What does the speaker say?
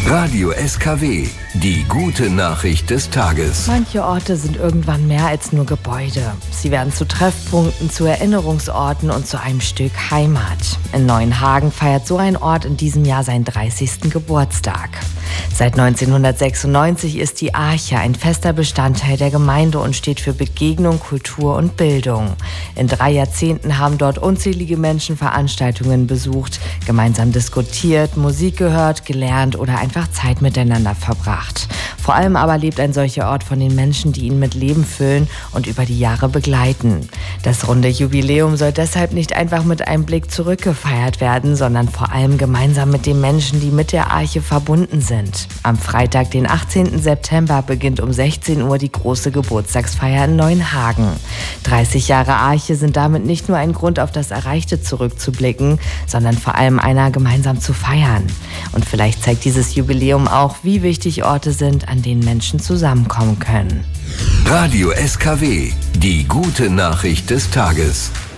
Radio SKW, die gute Nachricht des Tages. Manche Orte sind irgendwann mehr als nur Gebäude. Sie werden zu Treffpunkten, zu Erinnerungsorten und zu einem Stück Heimat. In Neuenhagen feiert so ein Ort in diesem Jahr seinen 30. Geburtstag. Seit 1996 ist die Arche ein fester Bestandteil der Gemeinde und steht für Begegnung, Kultur und Bildung. In 3 Jahrzehnten haben dort unzählige Menschen Veranstaltungen besucht, gemeinsam diskutiert, Musik gehört, gelernt oder einfach Zeit miteinander verbracht. Vor allem aber lebt ein solcher Ort von den Menschen, die ihn mit Leben füllen und über die Jahre begleiten. Das runde Jubiläum soll deshalb nicht einfach mit einem Blick zurück gefeiert werden, sondern vor allem gemeinsam mit den Menschen, die mit der Arche verbunden sind. Am Freitag, den 18. September, beginnt um 16 Uhr die große Geburtstagsfeier in Neuenhagen. 30 Jahre Arche sind damit nicht nur ein Grund, auf das Erreichte zurückzublicken, sondern vor allem einer, gemeinsam zu feiern. Und vielleicht zeigt dieses Jubiläum auch, wie wichtig Orte sind, an denen Menschen zusammenkommen können. Radio SKW, die gute Nachricht des Tages.